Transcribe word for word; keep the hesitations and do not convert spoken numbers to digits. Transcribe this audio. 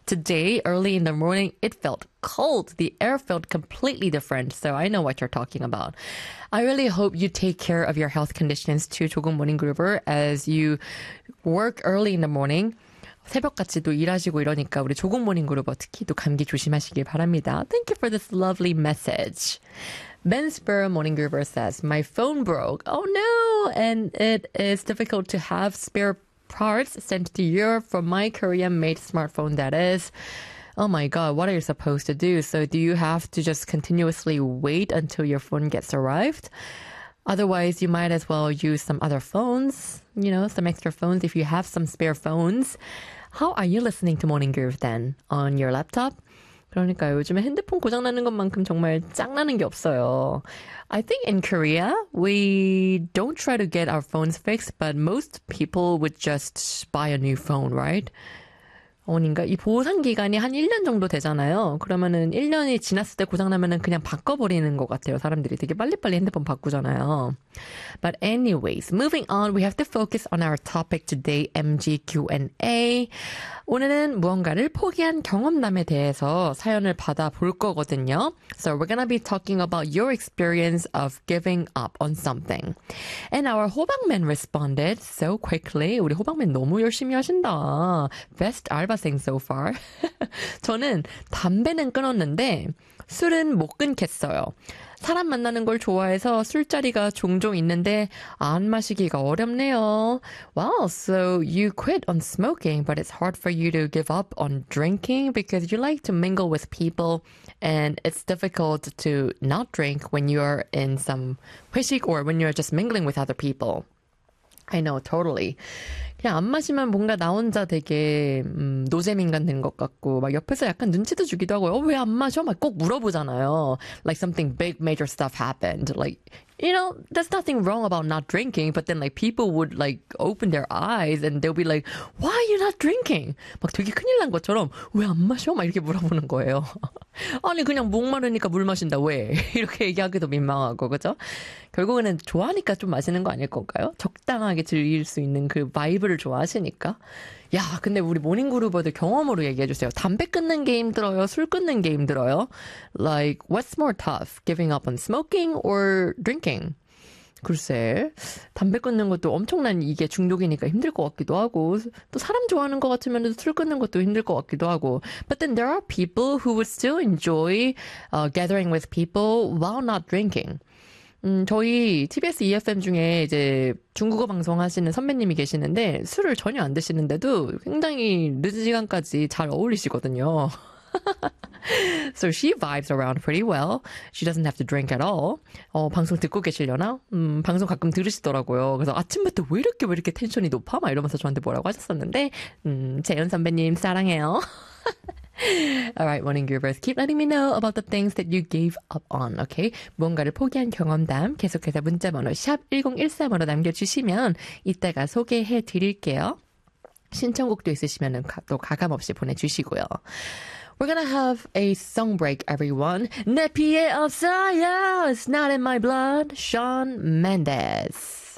today, early in the morning, it felt cold. The air felt completely different. So I know what you're talking about. I really hope you take care of your health conditions too, 조금 모닝 그루버, as you work early in the morning. 새벽같이 또 일하시고 이러니까 우리 조금 모닝 그루버 특히 또 감기 조심하시길 바랍니다. Thank you for this lovely message. Ben Spur Morning Groover says, my phone broke. Oh no! And it is difficult to have spare parts sent to Europe from my Korean-made smartphone, that is. Oh my god, what are you supposed to do? So do you have to just continuously wait until your phone gets arrived? Otherwise, you might as well use some other phones, you know, some extra phones if you have some spare phones. How are you listening to Morning Groove then? On your laptop? 그러니까 요즘에 핸드폰 고장나는 것만큼 정말 짱나는 게 없어요. I think in Korea, we don't try to get our phones fixed, but most people would just buy a new phone, right? 아닌가? 이 보상 기간이 한 일 년 정도 되잖아요. 그러면은 일 년이 지났을 때 고장나면은 그냥 바꿔버리는 것 같아요. 사람들이 되게 빨리빨리 핸드폰 바꾸잖아요. But anyways, moving on, we have to focus on our topic today, M G Q and A. 오늘은 무언가를 포기한 경험담에 대해서 사연을 받아볼 거거든요. So we're gonna be talking about your experience of giving up on something. And our 호박맨 responded so quickly. 우리 호박맨 너무 열심히 하신다. Best 알바생 so far. 저는 담배는 끊었는데 술은 못 끊겠어요. 사람 만나는 걸 좋아해서 술자리가 종종 있는데 안 마시기가 어렵네요. Wow, so you quit on smoking, but it's hard for you to give up on drinking because you like to mingle with people and it's difficult to not drink when you're in some 회식 or when you're just mingling with other people. I know, totally. 그냥 안 마시면 뭔가 나 혼자 되게 음, 노잼인간 된 것 같고 막 옆에서 약간 눈치도 주기도 하고 어, 왜 안 마셔? 막 꼭 물어보잖아요. Like something big major stuff happened. Like, you know, there's nothing wrong about not drinking, but then like people would like open their eyes and they'll be like, why are you not drinking? 막 되게 큰일 난 것처럼 왜 안 마셔? 막 이렇게 물어보는 거예요. 아니 그냥 목마르니까 물 마신다 왜? 이렇게 얘기하기도 민망하고 그죠? 결국에는 좋아하니까 좀 마시는 거 아닐 건가요? 적당하게 즐길 수 있는 그 바이브를 좋아하시니까. 야, 근데 우리 모닝그루버들 경험으로 얘기해주세요. 담배 끊는 게 힘들어요? 술 끊는 게 힘들어요? Like, what's more tough? Giving up on smoking or drinking? 글쎄, 담배 끊는 것도 엄청난 이게 중독이니까 힘들 것 같기도 하고 또 사람 좋아하는 것 같으면 술 끊는 것도 힘들 것 같기도 하고 But then there are people who would still enjoy uh, gathering with people while not drinking. 음, 저희 티비에스 이에프엠 중에 이제 중국어 방송하시는 선배님이 계시는데 술을 전혀 안 드시는데도 굉장히 늦은 시간까지 잘 어울리시거든요. So she vibes around pretty well. She doesn't have to drink at all. 어, 방송 듣고 계시려나? 음, 방송 가끔 들으시더라고요. 그래서 아침부터 왜 이렇게 왜 이렇게 텐션이 높아? 막 이러면서 저한테 뭐라고 하셨었는데 음, 재현 선배님 사랑해요. Alright, morning groovers, keep letting me know about the things that you gave up on, okay? 무언가를 포기한 경험담 계속해서 문자번호 샵 일공일삼으로 남겨주시면 이따가 소개해 드릴게요. 신청곡도 있으시면 또 가감없이 보내주시고요. We're gonna have a song break, everyone. 내 피에 없어요, it's not in my blood, Shawn Mendes.